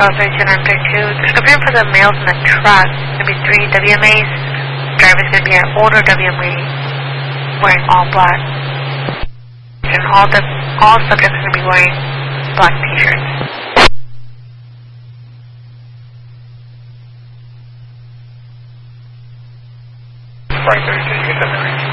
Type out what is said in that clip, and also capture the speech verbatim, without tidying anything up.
Charles thirty-two nine thirty-two. Description for the males in the truck. It's going to be three W M As. Driver's going to be an older W M A wearing all black. And all the all subjects are going to be wearing black t-shirts. Frank thirty-two, you get that